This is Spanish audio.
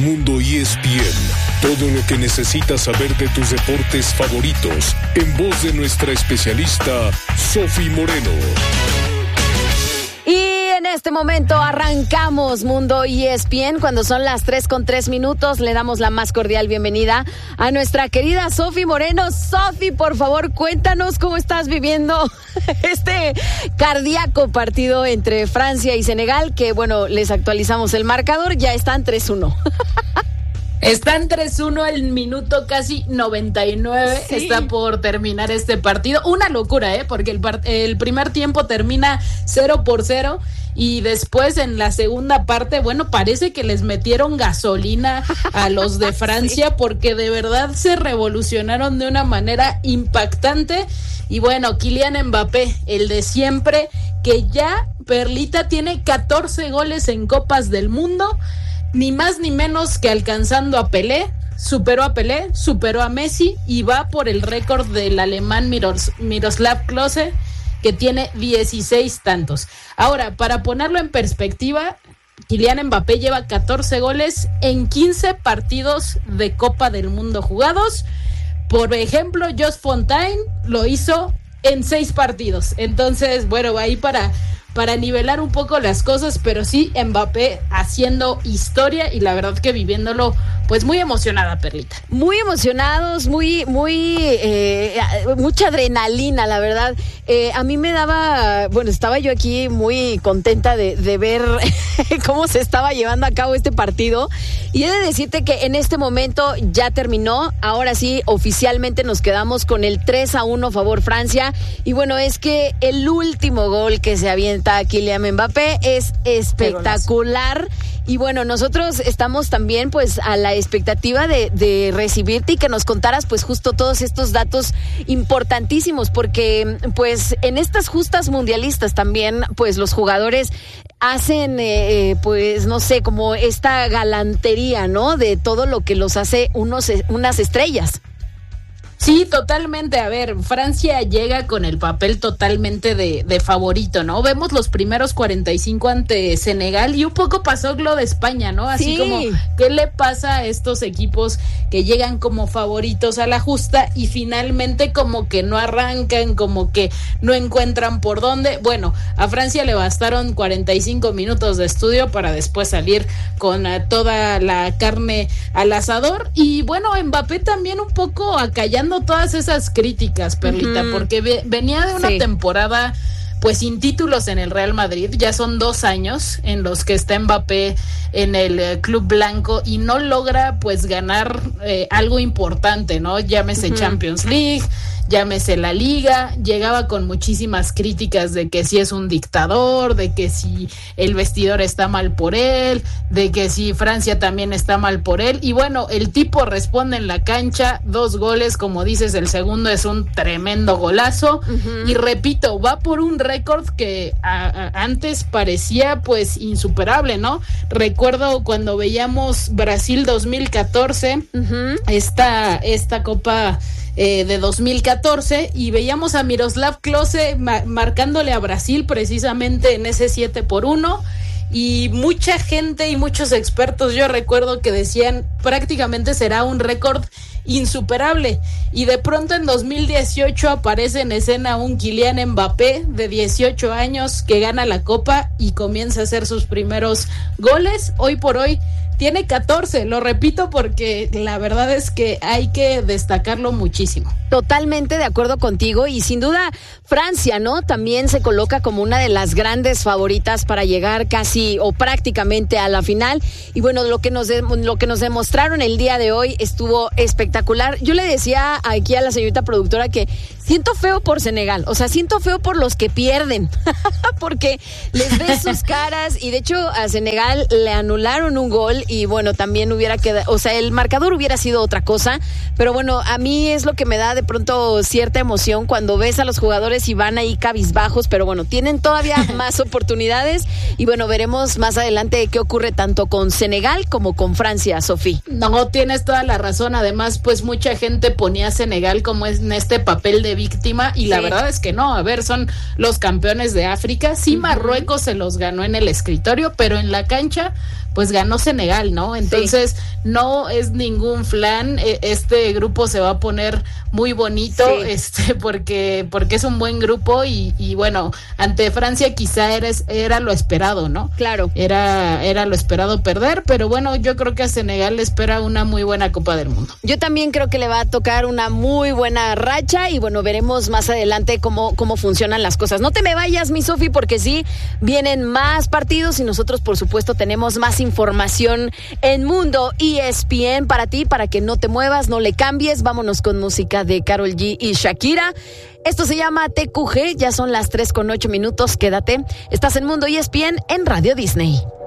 Mundo ESPN, todo lo que necesitas saber de tus deportes favoritos, en voz de nuestra especialista, Sofi Moreno. Y en este momento arrancamos Mundo ESPN cuando son las 3:03. Le damos la más cordial bienvenida a nuestra querida Sofi Moreno. Sofi, por favor, cuéntanos cómo estás viviendo este cardíaco partido entre Francia y Senegal, que bueno, les actualizamos el marcador, ya están 3-1. Están 3-1 al minuto casi 99, sí. Está por terminar este partido. Una locura, porque el primer tiempo termina 0-0 y después en la segunda parte, bueno, parece que les metieron gasolina a los de Francia, sí, porque de verdad se revolucionaron de una manera impactante. Y bueno, Kylian Mbappé, el de siempre, que ya, Perlita, tiene 14 goles en Copas del Mundo. Ni más ni menos que alcanzando a Pelé, superó a Messi y va por el récord del alemán Miroslav Klose, que tiene 16 tantos. Ahora, para ponerlo en perspectiva, Kylian Mbappé lleva 14 goles en 15 partidos de Copa del Mundo jugados. Por ejemplo, Just Fontaine lo hizo en 6 partidos. Entonces, bueno, ahí para nivelar un poco las cosas, pero sí, Mbappé haciendo historia y la verdad que viviéndolo, pues muy emocionada, Perlita. Muy emocionados, mucha adrenalina, la verdad. A mí me daba, bueno, estaba yo aquí muy contenta de ver cómo se estaba llevando a cabo este partido. Y he de decirte que en este momento ya terminó. Ahora sí, oficialmente nos quedamos con el 3-1 favor Francia. Y bueno, es que el último gol que se avienta Kylian Mbappé es espectacular. Y bueno, nosotros estamos también pues a la expectativa de recibirte y que nos contaras pues justo todos estos datos importantísimos, porque pues en estas justas mundialistas también pues los jugadores hacen pues no sé, como esta galantería, ¿no? De todo lo que los hace unas estrellas. Sí, totalmente. A ver, Francia llega con el papel totalmente de favorito, ¿no? Vemos los primeros 45 ante Senegal y un poco pasó lo de España, ¿no? Así sí, como, ¿qué le pasa a estos equipos que llegan como favoritos a la justa y finalmente como que no arrancan, como que no encuentran por dónde? Bueno, a Francia le bastaron 45 minutos de estudio para después salir con toda la carne al asador. Y bueno, Mbappé también un poco acallando todas esas críticas, Perlita, porque venía de una temporada pues sin títulos en el Real Madrid. Ya son 2 años en los que está Mbappé en el club blanco y no logra pues ganar algo importante, ¿no? Llámese Champions League, llámese la Liga. Llegaba con muchísimas críticas de que si es un dictador, de que si el vestidor está mal por él, de que si Francia también está mal por él. Y bueno, el tipo responde en la cancha, 2 goles, como dices, el segundo es un tremendo golazo. Y repito, va por un récord que antes parecía pues insuperable, ¿no? Recuerdo cuando veíamos Brasil 2014, esta Copa de 2014, y veíamos a Miroslav Klose marcándole a Brasil precisamente en ese 7-1, y mucha gente y muchos expertos, yo recuerdo que decían prácticamente será un récord insuperable, y de pronto en 2018 aparece en escena un Kylian Mbappé de 18 años que gana la Copa y comienza a hacer sus primeros goles. Hoy por hoy tiene 14, lo repito porque la verdad es que hay que destacarlo muchísimo. Totalmente de acuerdo contigo, y sin duda Francia, ¿no? También se coloca como una de las grandes favoritas para llegar casi o prácticamente a la final. Y bueno, lo que nos demostraron el día de hoy estuvo espectacular. Yo le decía aquí a la señorita productora que siento feo por Senegal, o sea, siento feo por los que pierden, porque les ves sus caras, y de hecho a Senegal le anularon un gol y bueno, también hubiera quedado, o sea, el marcador hubiera sido otra cosa, pero bueno, a mí es lo que me da de pronto cierta emoción cuando ves a los jugadores y van ahí cabizbajos, pero bueno, tienen todavía más oportunidades y bueno, veremos más adelante qué ocurre tanto con Senegal como con Francia, Sofía. No, tienes toda la razón, además pues mucha gente ponía a Senegal como en este papel de víctima y la verdad es que no, a ver, son los campeones de África, sí, Marruecos se los ganó en el escritorio, pero en la cancha pues ganó Senegal, ¿no? Entonces no es ningún flan, este grupo se va a poner muy bonito, porque es un buen grupo y bueno, ante Francia quizá era lo esperado, ¿no? Claro. Era lo esperado perder, pero bueno, yo creo que a Senegal le espera una muy buena Copa del Mundo. Yo también creo que le va a tocar una muy buena racha y bueno, veremos más adelante cómo funcionan las cosas. No te me vayas, mi Sofi, porque sí, vienen más partidos y nosotros, por supuesto, tenemos más información en Mundo ESPN para ti, para que no te muevas, no le cambies. Vámonos con música de Karol G y Shakira. Esto se llama TQG, ya son las 3:08. Quédate, estás en Mundo ESPN en Radio Disney.